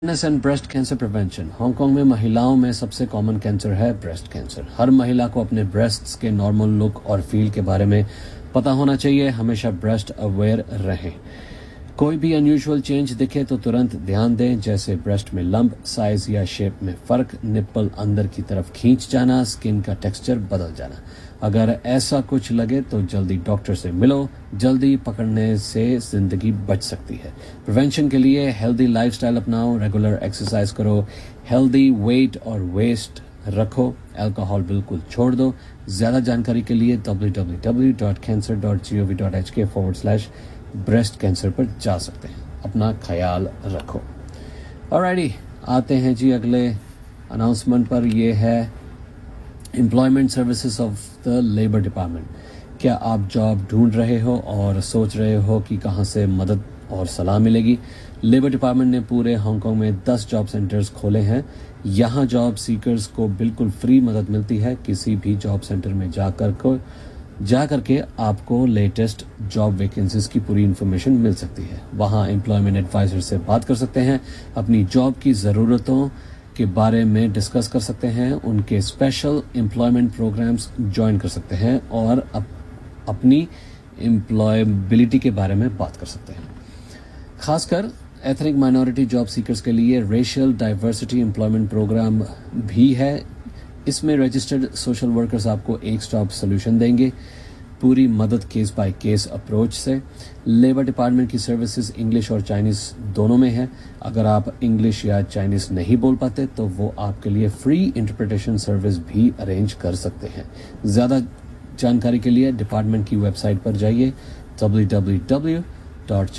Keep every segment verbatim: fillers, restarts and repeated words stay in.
Awareness and breast cancer prevention. Hong Kong में महिलाओं में सबसे कॉमन कैंसर है ब्रेस्ट कैंसर। हर महिला को अपने ब्रेस्ट्स के नॉर्मल लुक और फील के बारे में पता होना चाहिए। हमेशा ब्रेस्ट अवेयर रहें। कोई भी अनयूजुअल चेंज दिखे तो तुरंत ध्यान दें, जैसे ब्रेस्ट में लंप, साइज या शेप में फर्क, निप्पल अंदर की तरफ खींच जाना, स्किन का टेक्सचर बदल जाना। अगर ऐसा कुछ लगे तो जल्दी डॉक्टर से मिलो। जल्दी पकड़ने से जिंदगी बच सकती है। प्रिवेंशन के लिए हेल्दी लाइफस्टाइल अपनाओ, रेगुलर एक्सरसाइज करो, हेल्दी वेट और वेस्ट रखो, अल्कोहल बिल्कुल छोड़ दो। ज्यादा जानकारी के लिए W W W dot cancer dot G O V dot H के फॉरवर्ड स्लैश ब्रेस्ट कैंसर पर जा सकते हैं। अपना ख्याल रखो। ऑलराइटी, आते हैं जी अगले अनाउंसमेंट पर। ये है employment services of the labour department. क्या आप जॉब ढूंढ रहे हो और सोच रहे हो कि कहां से मदद और सलाह मिलेगी? लेबर डिपार्टमेंट ने पूरे हांगकांग में दस जॉब सेंटर्स खोले हैं। यहां जॉब सीकर्स को बिल्कुल फ्री मदद मिलती है। किसी भी जॉब सेंटर में जाकर को जा करके आपको लेटेस्ट जॉब वैकेंसीज की पूरी इन्फॉर्मेशन मिल सकती है। वहां एम्प्लॉयमेंट एडवाइजर से बात कर सकते हैं, अपनी जॉब की ज़रूरतों के बारे में डिस्कस कर सकते हैं, उनके स्पेशल एम्प्लॉयमेंट प्रोग्राम्स ज्वाइन कर सकते हैं और अप, अपनी एम्प्लॉयबिलिटी के बारे में बात कर सकते हैं। खासकर एथनिक माइनॉरिटी जॉब सीकर्स के लिए रेशियल डाइवर्सिटी एम्प्लॉयमेंट प्रोग्राम भी है। इसमें रजिस्टर्ड सोशल वर्कर्स आपको एक स्टॉप सोल्यूशन देंगे, पूरी मदद केस बाय केस अप्रोच से। लेबर डिपार्टमेंट की सर्विसेज इंग्लिश और चाइनीज़ दोनों में है। अगर आप इंग्लिश या चाइनीज़ नहीं बोल पाते तो वो आपके लिए फ्री इंटरप्रिटेशन सर्विस भी अरेंज कर सकते हैं। ज़्यादा जानकारी के लिए डिपार्टमेंट की वेबसाइट पर जाइए W W W dot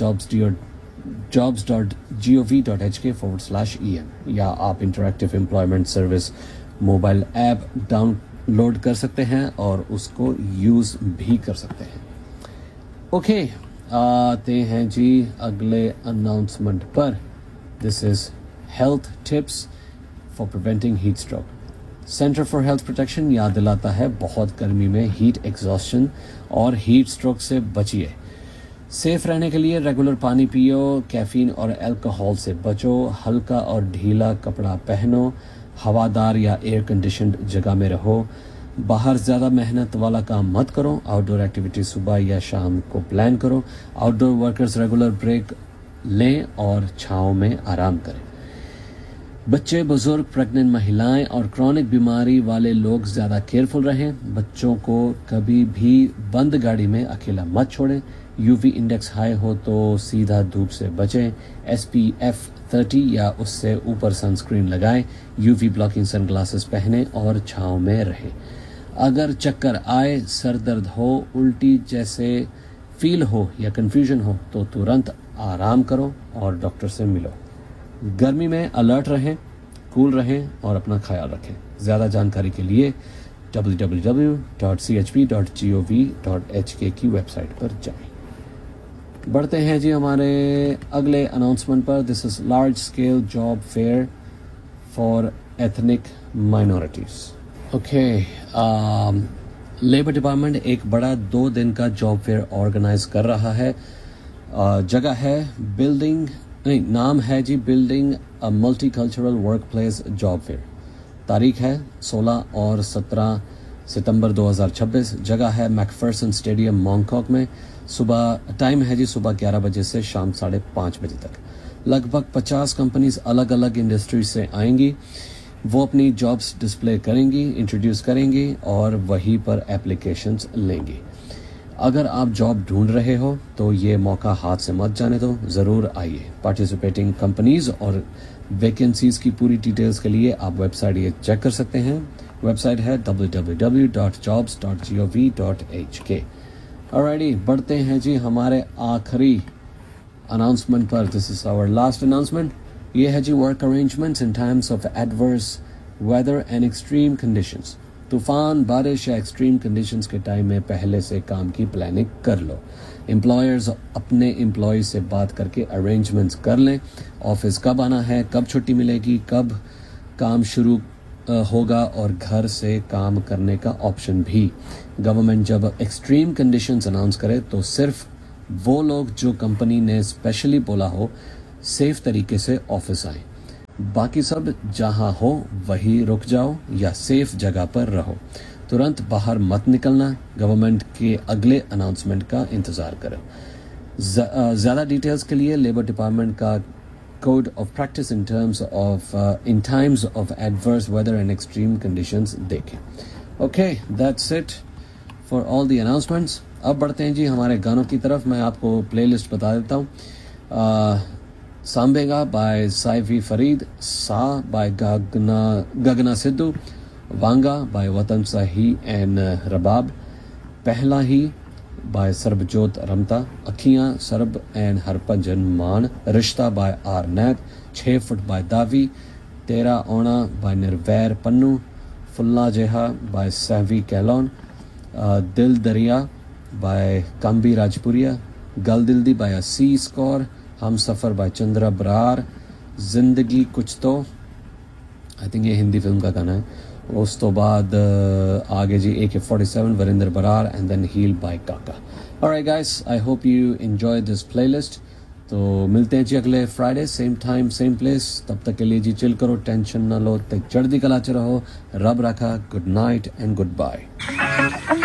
jobs dot G O V dot H के फॉरवर्ड स्लैश ई एम, या आप interactive employment service mobile app download कर सकते हैं और उसको यूज़ भी कर सकते हैं। ओके, आते हैं जी अगले अनाउंसमेंट पर। This is health tips for preventing heat stroke. Centre for health protection याद दिलाता है, बहुत गर्मी में हीट एग्जॉस्शन और हीट स्ट्रोक से बचिए। सेफ रहने के लिए रेगुलर पानी पियो, कैफीन और अल्कोहल से बचो, हल्का और ढीला कपड़ा पहनो, हवादार या एयर कंडीशनड जगह में रहो, बाहर ज़्यादा मेहनत वाला काम मत करो, आउटडोर एक्टिविटी सुबह या शाम को प्लान करो, आउटडोर वर्कर्स रेगुलर ब्रेक लें और छाँव में आराम करें। बच्चे, बुजुर्ग, प्रेग्नेंट महिलाएं और क्रॉनिक बीमारी वाले लोग ज़्यादा केयरफुल रहें। बच्चों को कभी भी बंद गाड़ी में अकेला मत छोड़ें। यूवी इंडेक्स हाई हो तो सीधा धूप से बचें। एस पी एफ थर्टी या उससे ऊपर सनस्क्रीन लगाएं। यूवी ब्लॉकिंग सनग्लासेस पहनें और छाँव में रहें। अगर चक्कर आए, सर दर्द हो, उल्टी जैसे फील हो या कंफ्यूजन हो तो तुरंत आराम करो और डॉक्टर से मिलो। गर्मी में अलर्ट रहें, कूल रहें और अपना ख्याल रखें। ज़्यादा जानकारी के लिए W W W dot C H P dot G O V dot H के की वेबसाइट पर जाएं। बढ़ते हैं जी हमारे अगले अनाउंसमेंट पर। This is large scale job fair for ethnic minorities. Okay, labour department एक बड़ा दो दिन का जॉब फेयर ऑर्गेनाइज कर रहा है। uh, जगह है बिल्डिंग नहीं नाम है जी building a multi cultural work place job fair. तारीख है सोलह और सत्रह सितंबर दो हज़ार छब्बीस। जगह है मैकफर्सन स्टेडियम मॉन्कॉक में। सुबह टाइम है जी सुबह ग्यारह बजे से शाम साढ़े पाँच बजे तक। लगभग पचास कंपनीज अलग अलग इंडस्ट्री से आएंगी। वो अपनी जॉब्स डिस्प्ले करेंगी, इंट्रोड्यूस करेंगी और वहीं पर एप्लीकेशंस लेंगी। अगर आप जॉब ढूंढ रहे हो तो ये मौका हाथ से मत जाने दो, ज़रूर आइए। पार्टिसिपेटिंग कंपनीज और वैकेंसीज की पूरी डिटेल्स के लिए आप वेबसाइट ये चेक कर सकते हैं। वेबसाइट है W W W dot jobs dot G O V dot H के। ऑलराइटी, बढ़ते हैं जी हमारे आखिरी अनाउंसमेंट पर। This is our last announcement. ये है जी work arrangements in times of adverse weather and extreme conditions. तूफान, बारिश या एक्सट्रीम कंडीशंस के टाइम में पहले से काम की प्लानिंग कर लो। एम्प्लॉयर्स अपने एम्प्लॉय से बात करके अरेंजमेंट्स कर लें। ऑफिस कब आना है, कब छुट्टी मिलेगी, कब काम शुरू होगा और घर से काम करने का ऑप्शन भी। गवर्नमेंट जब एक्सट्रीम कंडीशंस अनाउंस करे तो सिर्फ वो लोग जो कंपनी ने स्पेशली बोला हो सेफ तरीके से ऑफिस आएं। बाकी सब जहां हो वही रुक जाओ या सेफ जगह पर रहो, तुरंत बाहर मत निकलना, गवर्नमेंट के अगले अनाउंसमेंट का इंतज़ार करो। ज़्यादा डिटेल्स के लिए लेबर डिपार्टमेंट का code of practice in terms of in times of adverse weather and extreme conditions देखें। Okay, that's it for all the announcements. अब बढ़ते हैं जी हमारे गानों की तरफ। मैं आपको प्लेलिस्ट बता देता हूँ। सांबेगा बाय साइफी फरीद, सा बाय गगना गगना सिद्धू, वांगा बाय वतन साही एंड रबाब, पहला ही बाय सरबजोत रमता, अखियां सरब एंड हरभजन मान, रिश्ता बाय आर नैक, छः फुट बाय दावी, तेरा ओना बाय निर्वैर पन्नू, फुल्ला जेहा बाय सहवी कैलोन, दिल दरिया बाय काम्बी राजपुरिया, गल दिल दी बाय सी स्कोर, हम सफ़र बाय चंद्रा बरार, जिंदगी कुछ तो, आई थिंक ये हिंदी फिल्म का गाना है। उस तो बाद आगे जी ए के forty seven Varinder Brar and then he'll bye काका। Alright guys, I hope you enjoy this playlist. तो मिलते हैं जी अगले Friday same time same place. तब तक के लिए जी चिल करो, टेंशन ना लो, तक चढ़दी कला च रहो, रब रखा, good night and good bye.